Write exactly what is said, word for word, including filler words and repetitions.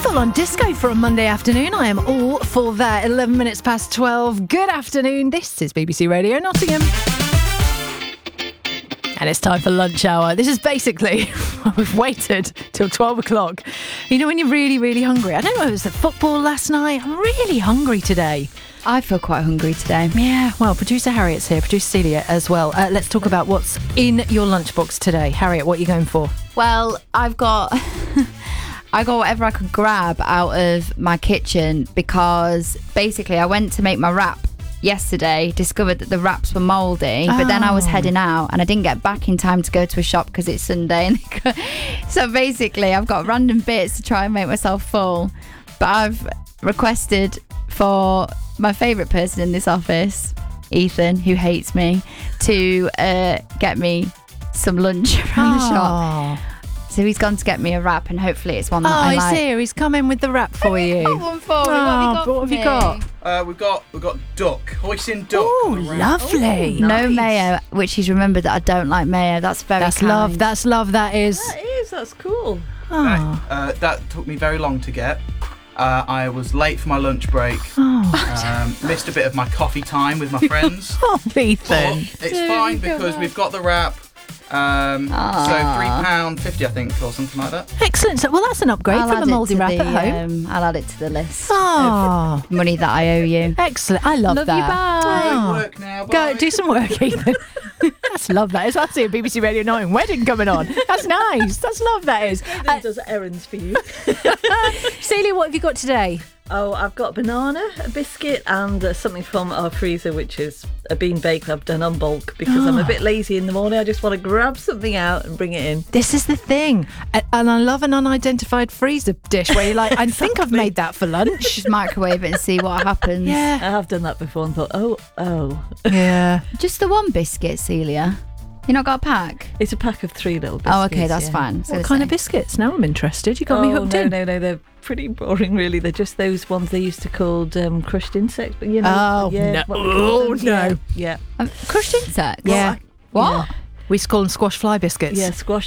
Full on disco for a Monday afternoon. I am all for that. eleven minutes past twelve. Good afternoon. This is B B C Radio Nottingham. And it's time for lunch hour. This is basically, we've waited till twelve o'clock. You know when you're really, really hungry? I don't know if it was the football last night. I'm really hungry today. I feel quite hungry today. Yeah, well, producer Harriet's here, producer Celia as well. Uh, let's talk about what's in your lunchbox today. Harriet, what are you going for? Well, I've got... I got whatever I could grab out of my kitchen because basically I went to make my wrap yesterday, discovered that the wraps were mouldy, but then I was heading out and I didn't get back in time to go to a shop because it's Sunday. And so basically I've got random bits to try and make myself full, but I've requested for my favourite person in this office, Ethan, who hates me, to uh, get me some lunch from the shop. So he's gone to get me a wrap and hopefully it's one that oh, I he's like. here. He's coming with the wrap for you. Got one for me. Oh, what have you got? what have you got? Uh, we've got we've got duck, hoisin duck. Oh, lovely. Ooh, no mayo, which he's remembered that I don't like mayo. That's very That's kind. love. That's love. That is. That is, that's cool. Oh. Right, uh, that took me very long to get. Uh, I was late for my lunch break. Oh. Um, missed a bit of my coffee time with my friends. Oh, Ethan. But it's fine because we've got the wrap. Um, so three pound fifty, I think, or something like that. Excellent. So, well, that's an upgrade I'll from add a it mouldy to wrap the, at home. Um, I'll add it to the list Oh, of money that I owe you. excellent. I love, Love that. you, bye. Going Oh. to work now. Go bye. do some work, Ethan. That's love. That is. I see a B B C Radio Nine wedding coming on. That's nice. That's love. That is. He Uh, does errands for you. Celia, what have you got today? Oh, I've got a banana, a biscuit, and uh, something from our freezer, which is a bean bake I've done on bulk because I'm a bit lazy in the morning. I just want to grab something out and bring it in. This is the thing, A- and I love an unidentified freezer dish where you're like, I think I've made that for lunch. Just microwave it and see what happens. I Yeah, have done that before and thought, oh, oh. yeah. Just the one biscuit, Celia. You not got a pack? It's a pack of three little biscuits. Oh, okay, that's yeah. fine. So What kind of biscuits? Now I'm interested. You got Oh, me hooked no, in. no, no, they're pretty boring, really. They're just those ones they used to call um, crushed insects, but you know. Oh, yeah, no. what we call Oh, them. no. Yeah, Um, crushed insects? Yeah. What? We used to call them squash fly biscuits. yeah, yeah, squash